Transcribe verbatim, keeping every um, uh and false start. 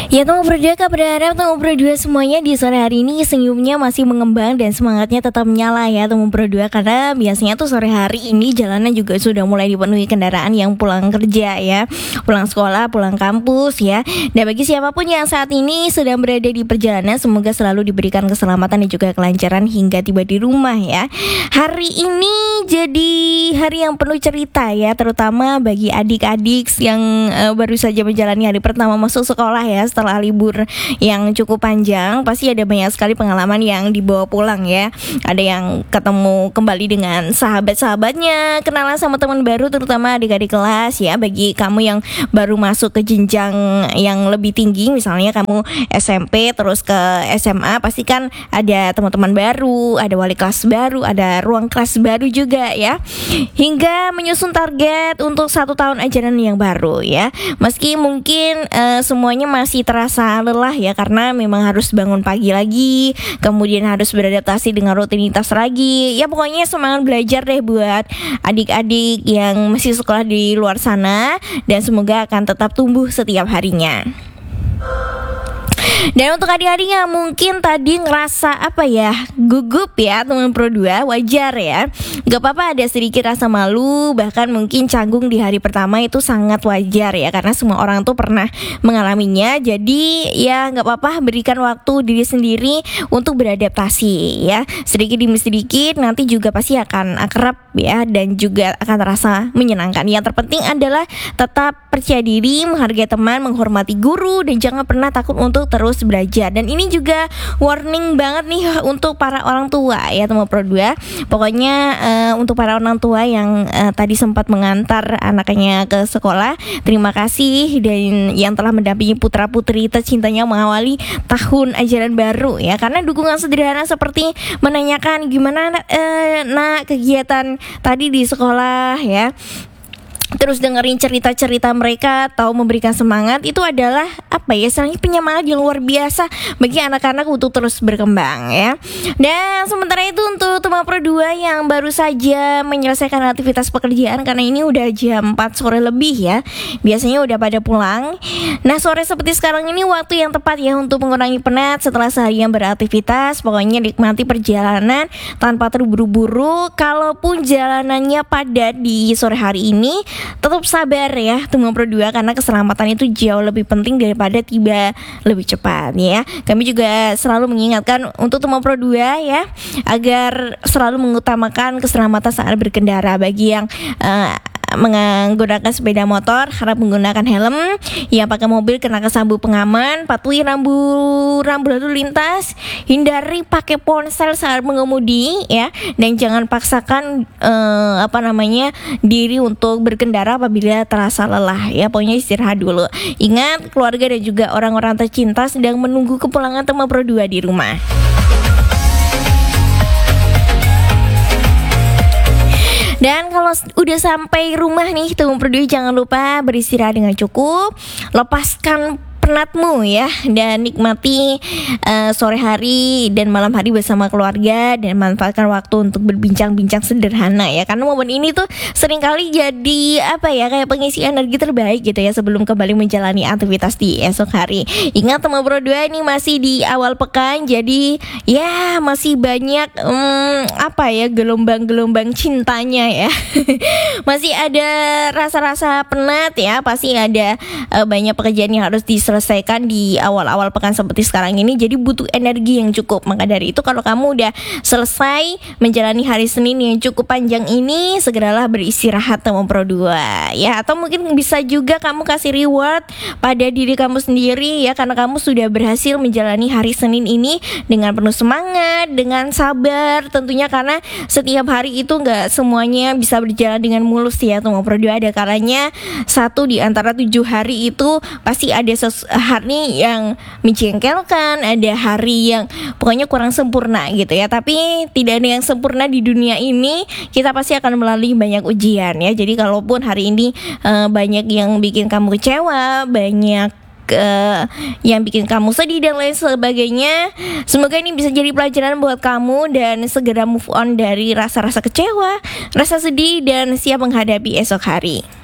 Ya teman berdua, Kak berharap teman berdua semuanya di sore hari ini senyumnya masih mengembang dan semangatnya tetap menyala ya teman berdua. Karena biasanya tuh sore hari ini jalanan juga sudah mulai dipenuhi kendaraan yang pulang kerja ya, pulang sekolah, pulang kampus ya. Dan bagi siapapun yang saat ini sedang berada di perjalanan, semoga selalu diberikan keselamatan dan juga kelancaran hingga tiba di rumah ya. Hari ini jadi hari yang penuh cerita ya, terutama bagi adik-adik yang uh, baru saja menjalani hari pertama masuk sekolah ya. Setelah libur yang cukup panjang, pasti ada banyak sekali pengalaman yang dibawa pulang ya. Ada yang ketemu kembali dengan sahabat-sahabatnya, kenalan sama teman baru, terutama adik-adik kelas ya. Bagi kamu yang baru masuk ke jenjang yang lebih tinggi, misalnya kamu S M P terus ke S M A, pasti kan ada teman-teman baru, ada wali kelas baru, ada ruang kelas baru juga ya. Hingga menyusun target untuk satu tahun ajaran yang baru ya. Meski mungkin uh, semuanya masih terasa lelah ya, karena memang harus bangun pagi lagi, kemudian harus beradaptasi dengan rutinitas lagi. Ya pokoknya semangat belajar deh buat adik-adik yang masih sekolah di luar sana, dan semoga akan tetap tumbuh setiap harinya. Dan untuk adik-adik yang mungkin tadi ngerasa apa ya, gugup ya teman pro dua, wajar ya. Gak apa-apa ada sedikit rasa malu, bahkan mungkin canggung di hari pertama, itu sangat wajar ya, karena semua orang tuh pernah mengalaminya. Jadi ya gak apa-apa, berikan waktu diri sendiri untuk beradaptasi ya. Sedikit demi sedikit nanti juga pasti akan akrab ya, dan juga akan terasa menyenangkan. Yang terpenting adalah tetap percaya diri, menghargai teman, menghormati guru, dan jangan pernah takut untuk terus belajar. Dan ini juga warning banget nih untuk para orang tua ya teman pro dua. Pokoknya uh, untuk para orang tua yang uh, tadi sempat mengantar anaknya ke sekolah, terima kasih, dan yang telah mendampingi putra putri tercintanya mengawali tahun ajaran baru ya. Karena dukungan sederhana seperti menanyakan gimana uh, nak kegiatan tadi di sekolah ya, terus dengerin cerita-cerita mereka atau memberikan semangat, itu adalah apa ya, istilahnya penyemangat yang luar biasa bagi anak-anak untuk terus berkembang ya. Dan sementara itu untuk teman pro dua yang baru saja menyelesaikan aktivitas pekerjaan, karena ini udah jam empat sore lebih ya, biasanya udah pada pulang. Nah sore seperti sekarang ini waktu yang tepat ya untuk mengurangi penat setelah seharian beraktivitas. Pokoknya nikmati perjalanan tanpa terburu-buru. Kalaupun jalanannya padat di sore hari ini, tetap sabar ya teman pro dua, karena keselamatan itu jauh lebih penting daripada tiba lebih cepat ya. Kami juga selalu mengingatkan untuk teman pro dua ya, agar selalu mengutamakan keselamatan saat berkendara. Bagi yang uh, menggunakan sepeda motor, harap menggunakan helm. Yang pakai mobil kenakan sabuk pengaman, patuhi rambu-rambu lalu lintas, hindari pakai ponsel saat mengemudi ya, dan jangan paksakan uh, apa namanya diri untuk berkendara apabila terasa lelah ya. Pokoknya istirahat dulu. Ingat, keluarga dan juga orang-orang tercinta sedang menunggu kepulangan teman pro dua di rumah. Dan kalau udah sampai rumah nih teman pro dua, jangan lupa beristirahat dengan cukup, lepaskan penatmu ya, dan nikmati uh, sore hari dan malam hari bersama keluarga, dan manfaatkan waktu untuk berbincang-bincang sederhana ya, karena momen ini tuh seringkali jadi apa ya, kayak pengisi energi terbaik gitu ya sebelum kembali menjalani aktivitas di esok hari. Ingat teman pro dua, ini masih di awal pekan, jadi ya masih banyak um, apa ya, gelombang-gelombang cintanya ya. Masih ada rasa-rasa penat ya, pasti ada uh, banyak pekerjaan yang harus diselesaikan selesaikan di awal-awal pekan seperti sekarang ini. Jadi butuh energi yang cukup. Maka dari itu kalau kamu udah selesai menjalani hari Senin yang cukup panjang ini, segeralah beristirahat teman pro dua ya. Atau mungkin bisa juga kamu kasih reward pada diri kamu sendiri ya, karena kamu sudah berhasil menjalani hari Senin ini dengan penuh semangat, dengan sabar tentunya, karena setiap hari itu gak semuanya bisa berjalan dengan mulus ya teman pro dua. Ada kalanya satu di antara tujuh hari itu pasti ada sesuatu hari yang menjengkelkan, ada hari yang pokoknya kurang sempurna gitu ya. Tapi tidak ada yang sempurna di dunia ini, kita pasti akan melalui banyak ujian ya. Jadi kalaupun hari ini uh, banyak yang bikin kamu kecewa, banyak uh, yang bikin kamu sedih dan lain sebagainya, semoga ini bisa jadi pelajaran buat kamu dan segera move on dari rasa-rasa kecewa, rasa sedih, dan siap menghadapi esok hari.